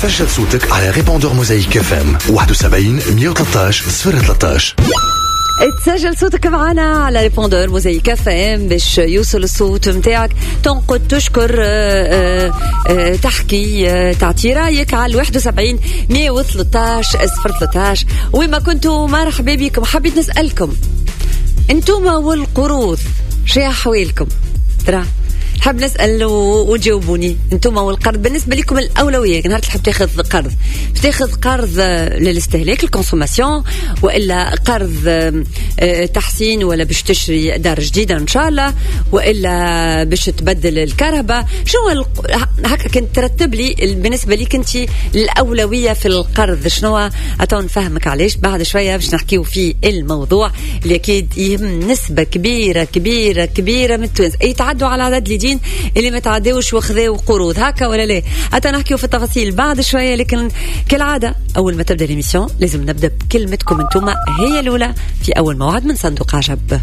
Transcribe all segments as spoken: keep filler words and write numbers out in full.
سجل صوتك على ريبوندور موزايك اف ام واحد وسبعين مية وثلاثة عشر صفر ثلاثة عشر. تسجل صوتك معنا على ريبوندور موزايك اف ام باش يوصل الصوت متاعك، تنقد، تشكر، آآ آآ تحكي، تعطي رايك على واحد وسبعين مية وثلاثة عشر صفر ثلاثة عشر. وما كنتوا مرحبا بكم. حبيت نسألكم انتوما والقروض شو أحوالكم؟ ترى حاب نسأل وتجاوبوني. انتم والقرض بالنسبة لكم الأولوية نهار تحب تاخذ قرض، تاخذ قرض للاستهلاك الكونسوماسيون، وإلا قرض تحسين، ولا باش تشتري دار جديدة إن شاء الله، وإلا باش تبدل الكهرباء؟ شنو هكا كنت ترتب لي بالنسبة لك انت الأولوية في القرض؟ شنو أتو نفهمك علاش بعد شوية باش نحكيو في الموضوع اللي أكيد يهم نسبة كبيرة كبيرة كبيرة من التوانسة يتعدوا على عدد الجديد اللي ما تعداوش وخذوا قروض، هكا ولا لا؟ حتى نحكيو في التفاصيل بعد شويه، لكن كالعاده اول ما تبدا ليميسيون لازم نبدا بكلمتكم انتوما هي الاولى في اول موعد من صندوق عجب.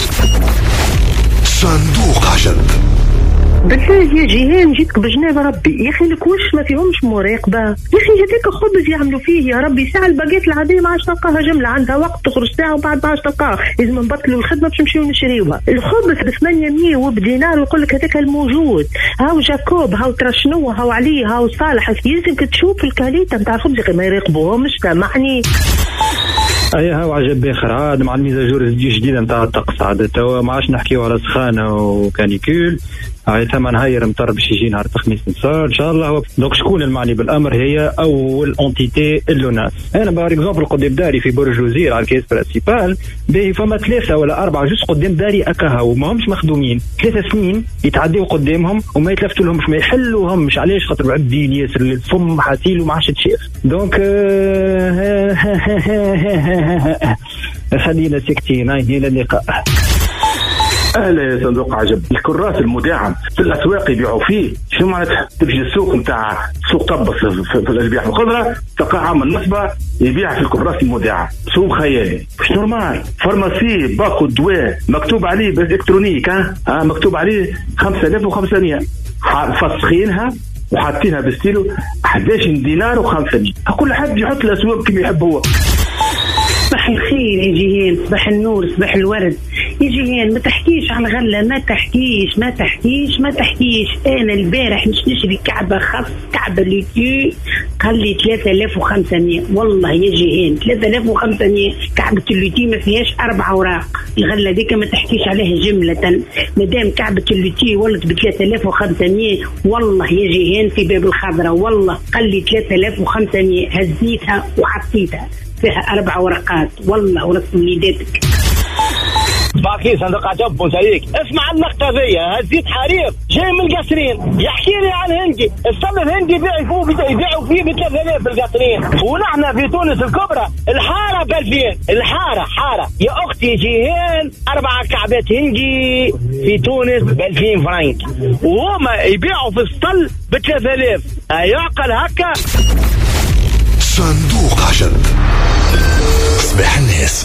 صندوق عجب. بالله يا جيهان جيتك بجناب ربي يا اخي، الكوش ما فيهمش مراقبه يا اخي، هذاك خبز يعملوا فيه يا ربي. ساعه الباقيت العاديه ما عادش تلقاها جمله، عندها وقت تخرج ساعه وبعد ما عادش تلقاها، لازم نبطلوا الخدمه باش نمشيو نشريوها. الخبز ب ثمانمية وبدينار ويقول لك هذاك الموجود، هاو جاكوب، هاو ترشنو، هاو علي، هاو صالح. يلزمك تشوف الكاليته نتاع الخبز يا اخي، ما يراقبوهمش. سامحني. اي هاو عجب باخر عاد مع الميزاجور الجديده نتاع الطقس، عاد توا ما عادش نحكيو على سخانه وكانيكول، هاي ثمن هاير مطر باش يجي نهار الخميس نصار ان شاء الله. دونك شكون المعني بالامر؟ هي اول اونتيتي اللوناس. انا بار اكزومبل قدام داري في برج وزير على الكيس برينسيبال، باهي فما ثلاثه ولا اربعه جوست قدام داري اكاها وما همش مخدومين، ثلاثه سنين يتعديو قدامهم وما يتلفتوا لهمش، ما يحلوهمش. علاش؟ خاطر معبدين ياسر الفم حاسيل وما عادش تشاف. دونك خلينا ساكتين، هاي الى اللقاء. اهلا يا صندوق عجب. الكراس المدعم في الاسواق يبيعوا فيه، شنو معناتها؟ تمشي السوق نتاع سوق طبس في الاشباح الخضراء تلقى عامل نصبه يبيع في الكراس المدعم، سوق خيالي مش نورمال. فارماسي باكو دواء مكتوب عليه بالالكترونيك، ها ها مكتوب عليه خمسة آلاف وخمسمية، فسخينها وحاطينها بالستيلو أحد عشر دينار وخمسمية. كل حد يحط الاسواق كما يحب هو. صباح الخير يا جيهان، صباح النور، صباح الورد يا جيهان. ما تحكيش عن غلة، ما تحكيش ما تحكيش ما تحكيش. أنا البارح مش نشري كعبة خاص، كعبة ليتيو قال لي ثلاثة آلاف وخمسمية. والله يا جيهان ثلاثة آلاف وخمسمية كعبة الليتيو ما فيهاش أربع أوراق. الغلة ديك ما تحكيش عليها جملة، مدام كعبة الليتيو ولد ب ثلاثة آلاف وخمسمية. والله يا جيهان في باب الخضرة والله قال لي ثلاثة آلاف وخمسمية، هزيتها وحطيتها فيها أربع ورقات والله ورسم وليداتك. باقي صندوق عجب وزيك. اسمع النقطة ذي، هزيت حريق جاي من القصرين يحكي لي عن هندي، الصل الهندي يبيعوا فيه يبيعوا فيه ب ثلاثة آلاف في القصرين، ونحن في تونس الكبرى الحارة ب ألفين. الحارة حارة يا أختي جيهان، أربع كعبات هندي في تونس ب ألفين فرنك، وهما يبيعوا في الصل ب ثلاثة آلاف. يعقل هكا؟ صندوق عجب. صباح الناس.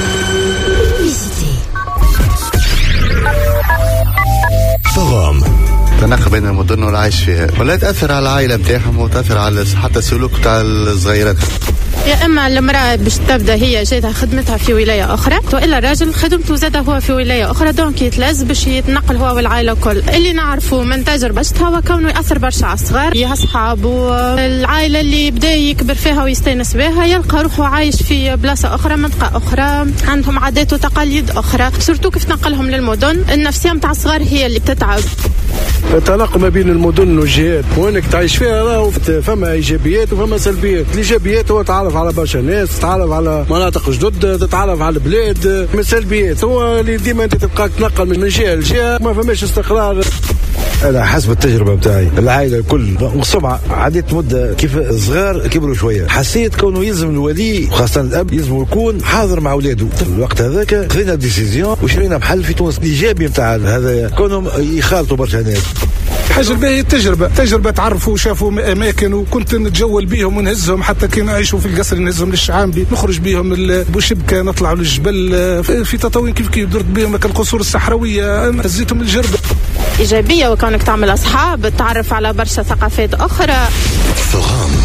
ضغام تناقض بين المدن والعيش فيها، ولا تأثر على العائلة متاعهم وتأثر على حتى السلوك تاع الصغيرات. يا اما المراه باش تبدا هي جاتها خدمتها في ولايه اخرى، والا الراجل خدمته زاده هو في ولايه اخرى، دونك يتلاز باش يتنقل هو والعائله الكل. اللي نعرفه من تجربتها هو كونه ياثر برشا على الصغار، يا اصحاب والعائله اللي بدا يكبر فيها ويستانس بها، يلقى روحه عايش في بلاصه اخرى، منطقه اخرى، عندهم عادات وتقاليد اخرى، سورتو كيف تنقلهم للمدن. النفسيه نتاع الصغار هي اللي بتتعب. التناقض ما بين المدن والجهات وينك تعيش فيها راهو فما ايجابيات وفما سلبيات. الايجابيات هو تعرف على برشا ناس، تتعرف على مناطق جدد، تتعرف على البلاد. من السلبيات هو اللي ديما انت تبقاك تنقل من جهه لجهه، ما فماش استقرار. أنا حسب التجربة بتاعي العائلة الكل وسمعة عديت مدة كيف صغار كبروا شوية، حسيت كونه يلزم الولي وخاصة الأب يلزم يكون حاضر مع أولاده. في الوقت هذاك خذينا ديسيزيون وشرينا محل في تونس. الإيجابي بتاع هذا كونهم يخالطوا برشا ناس. حاجة باهي التجربة، تجربة تعرفوا وشافوا أماكن، وكنت نتجول بيهم ونهزهم حتى كي نعيشوا في القصر، نهزهم للشعامبي، نخرج بيهم بوشبكة، نطلعوا للجبل في تطاوين كيف كيف درت بيهم القصور الصحراوية، هزيتهم الجربة. إيجابية وكونك تعمل أصحاب، تعرف على برشا ثقافات أخرى. فغام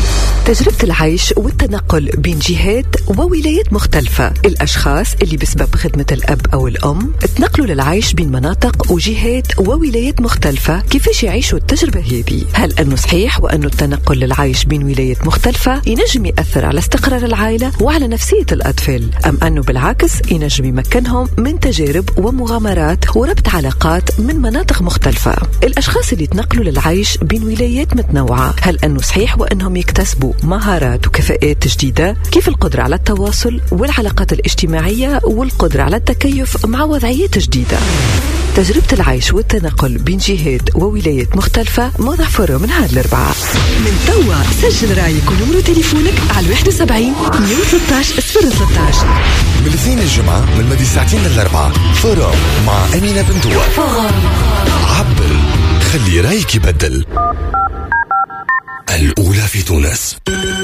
تجربة العيش والتنقل بين جهات وولايات مختلفة. الأشخاص اللي بسبب خدمة الأب أو الأم تنقلوا للعيش بين مناطق وجهات وولايات مختلفة، كيفاش يعيشوا التجربة هذه؟ هل أنه صحيح وأنه التنقل للعيش بين ولايات مختلفة ينجم يأثر على استقرار العائلة وعلى نفسية الأطفال، أم أنه بالعكس ينجم يمكنهم من تجارب ومغامرات وربط علاقات من مناطق مختلفة؟ الأشخاص اللي تنقلوا للعيش بين ولايات متنوعة، هل أنه صحيح وأنهم يكتسبوا مهارات وكفاءات جديدة؟ كيف القدرة على التواصل والعلاقات الاجتماعية والقدرة على التكيف مع وضعيات جديدة؟ تجربة العيش والتنقل بين جهات وولايات مختلفة موضع فرع من هذا الأربعاء. من توا سجل رايك ونمرو تليفونك على واحد وسبعين مية وثلاثة عشر صفر ثلاثة عشر. من الاثنين الجمعة من مدي ساعتين للأربعاء فرع مع أمينة بنتوا. عبر، خلي رايك يبدل. الأولى في تونس.